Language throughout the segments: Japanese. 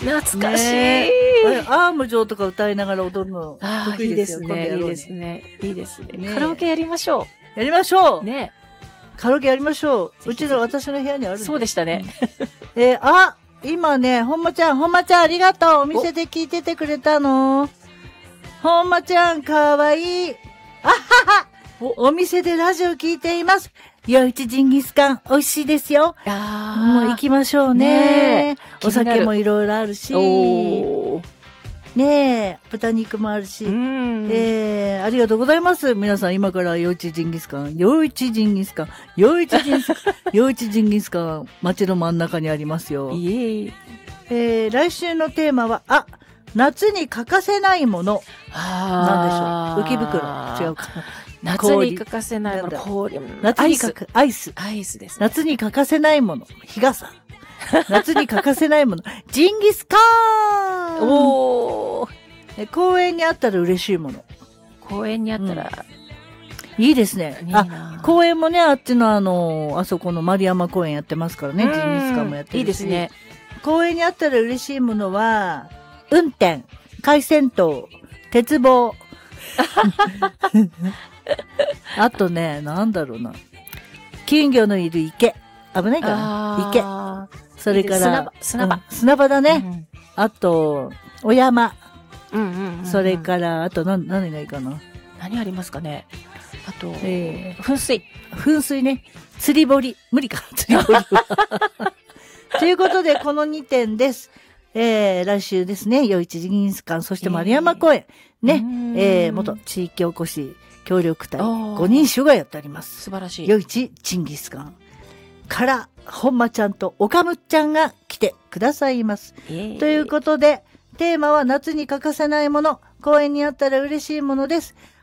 懐かしい。 ね、アーム上とか歌いながら踊るの得意ですよ。 いいですね。いいですね。 ね、 カラオケやりましょう。やりましょう。 ね。 カラオケやりましょう。私の部屋にある。 そうでしたね。 今ね、ほんまちゃんありがとう。お店で聞いててくれたの。ほんまちゃんかわいい。あはは。お店でラジオ聞いています。夜市ジンギスカン美味しいですよ。もう行きましょうね。お酒もいろいろあるし。ねえ、豚肉もあるし。ありがとうございます。皆さん今から夜市ジンギスカン、街の真ん中にありますよ。来週のテーマは、夏に欠かせないもの。なんでしょう。浮き袋。違うか。 夏に欠かせないもの。氷。 アイスです。夏に欠かせないもの。日傘。夏に欠かせないもの。ジンギスカーン。公園にあったら嬉しいもの。 公園にあったら、 いいですね。公園もね、あっちのあそこの丸山公園やってますからね。ジンギスカンもやってるし。 いいですね。 公園にあったら嬉しいものは、運転、海鮮島、鉄棒。あとね、なんだろうな。金魚のいる池。危ないかな。池。それから、砂場だね。あと、お山。それから、あと何がいいかな。 何ありますかね。あと、噴水。 噴水ね。釣り堀。無理か。釣り堀は。ということで、この2点です。来週ですね、夜市ジンギスカン、そして丸山公園。ね。元地域おこし協力隊5人衆がやっております。 素晴らしい。 夜市ジンギスカンから、本間ちゃんと岡むっちゃんが来てくださいます。ということで、テーマは夏に欠かせないもの、公園にあったら嬉しいものです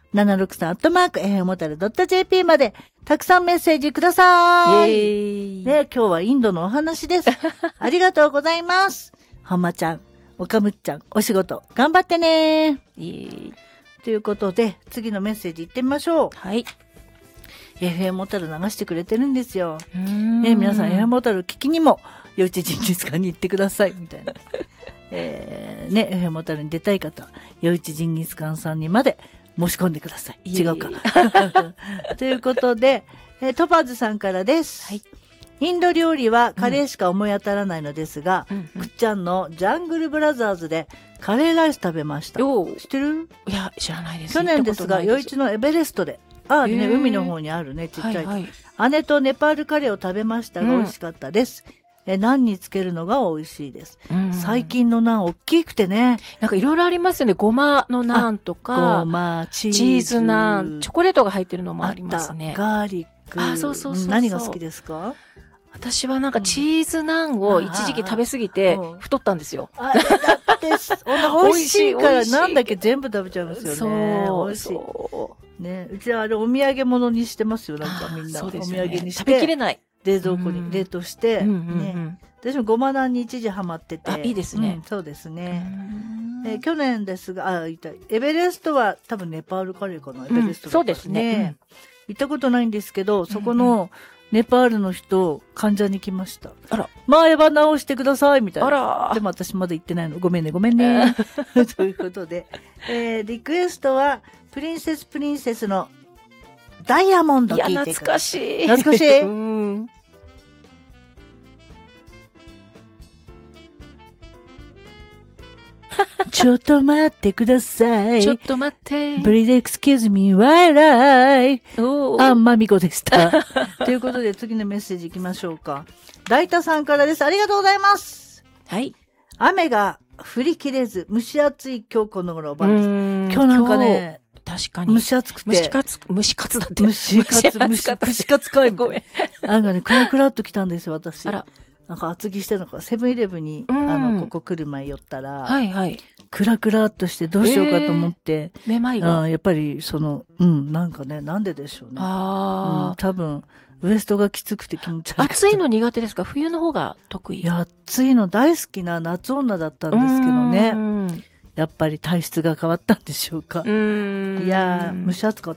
。763@fmhotel.jp までたくさんメッセージください。ね、今日はインドのお話です。ありがとうございます。本間ちゃん、岡むっちゃん、お仕事頑張ってね。ということで、次のメッセージ行ってみましょう。 はい。 FM ホタル流してくれてるんですよ。ね、皆さん FM ホタル聞きにも夜市ジンギスカンに行ってくださいみたいな。ね、FM ホタルに出たい方、夜市ジンギスカンさんにまで申し込んでください。違うか。ということで、トパーズさんからです。はい。インド料理はカレーしか思い当たらないのですが、くっちゃんのジャングルブラザーズでカレーライス食べました。知ってる？ いや、知らないです。 去年ですが、夜市のエベレストで、ね、海の方にあるね、ちっちゃい。姉とネパールカレーを食べましたが、美味しかったです。ナンにつけるのが美味しいです。最近のナン大きくてね。 なんかいろいろありますよね。ごまのナンとか、 ごま、チーズナン、チョコレートが入ってるのもありますね。 ガーリック。何が好きですか？ 私はなんかチーズナンを一時期食べ過ぎて太ったんですよ。 だって美味しいからなんだけ全部食べちゃいますよね。 そう。 美味しい。ね、うちはあれお土産物にしてますよ。なんかみんなお土産にして。 食べきれない。 冷蔵庫に冷凍して。ね。私もごまナンに一時ハマってて。 いいですね。 そうですね。去年ですが、エベレストは多分ネパールカレーかな。エベレスト。 そうですね。 行ったことないんですけど、そこの、ネパールの人、患者に来ました。前歯直してください、みたいな。でも私まだ行ってないの。ごめんね。ということで。リクエストは、プリンセスのダイヤモンド聞いてください。 懐かしい。 懐かしいちょっと待ってください。 ちょっと待って。 Please excuse me while I マミコでした。ということで次のメッセージ行きましょうか。大田さんからです。ありがとうございます。 はい。 雨が降り切れず、蒸し暑い今日この頃晩です。今日なんかね、 確かに。 蒸し暑くて。 蒸しカツだって。 蒸しカツかい。ごめん。なんかね、クラっと来たんですよ、私。なんか厚着してるのか、セブンイレブンに、ここ来る前寄ったら、クラっとしてどうしようかと思って。 めまいが。 やっぱり、なんかね、なんででしょうね。多分、ウエストがきつくて気持ち悪い。 暑いの苦手ですか？冬の方が得意？ いや、暑いの大好きな夏女だったんですけどね。やっぱり体質が変わったんでしょうか。いや、蒸し暑かっ